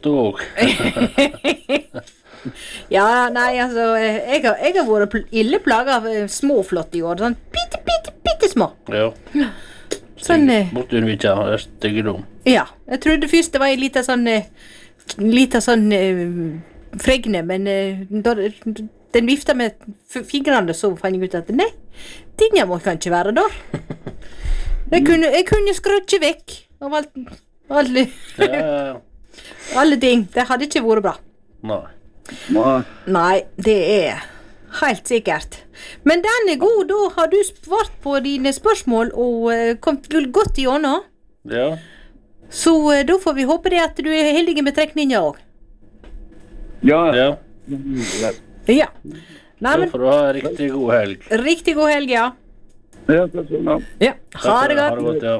ofte også. Ja, nei, altså, jeg har vært ille plaget av småflott i år, sånn bitte små. Ja. Sånn, Måtte unnvike styggedom. ja, jeg trodde først det var en liten sånn fregne, men da den vifta med fingrene, så fant jeg ut at nei, tinga må kanskje være der. Jeg kunne skrøtje vekk av alle Ja. alle ting. Det hadde ikke vært bra. Nei. Nei, det er helt sikkert. Men den er god, da har du svart på dine spørsmål og kommet godt igjennom. Ja. Så da får vi håpe det at du er heldig med trekninga også. Ja. Ja. Ja. Nei, Da men får du ha en riktig god helg. riktig god helg, ja. Ja, takk skal du ha. Ja, ha det Ha det godt. godt, ja.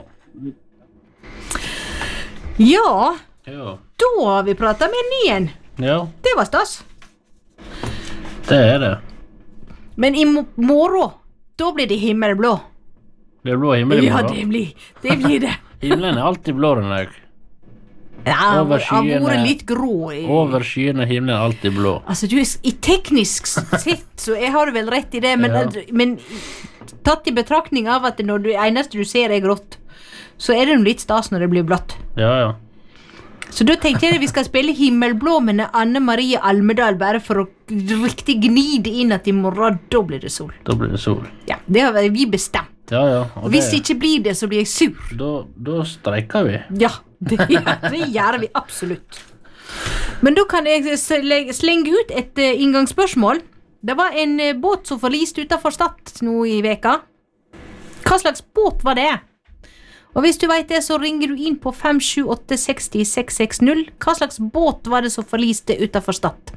Ja, Ja. da har vi pratet med en ny en. Ja, Det var stas. det er det. Men i morgen, da blir det himmelblå. Det er blå himmel i Ja, morgen. det blir det. Himmelen er alltid blå den dag. Ja, Over han har skyene. vært litt grå. Over skyene himmelen er alltid blå. Altså, du er i teknisk sett, så jeg har vel rett i det, men tatt i betraktning av at når det eneste du ser er grått, så er det jo litt stas når det blir blått. Ja, ja. Så da tenkte jeg at vi skal spille Himmelblå med Anne Marie Almedal, bare for å riktig gni det inn at i morgen, da blir det sol. Da blir det sol. Ja, det har vi bestemt. Ja, ja. Og hvis det ikke blir det, så blir jeg sur. Da streiker vi. Ja, det gjør vi absolutt. Men da kan jeg slenge ut et inngangsspørsmål. Det var en båt som forliste utenfor Stad nå i veka. Hva slags båt var det? Og hvis du vet det, så ringer du inn på 578 60 660. Hva slags båt var det som forliste utenfor Stad?